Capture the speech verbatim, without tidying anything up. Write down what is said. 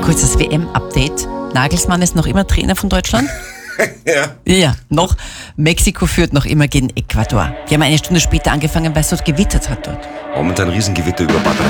Kurzes W M-Update. Nagelsmann ist noch immer Trainer von Deutschland. Ja. Ja, noch. Mexiko führt noch immer gegen Ecuador. Die haben eine Stunde später angefangen, weil es dort gewittert hat dort. Momentan Riesengewitter über Bad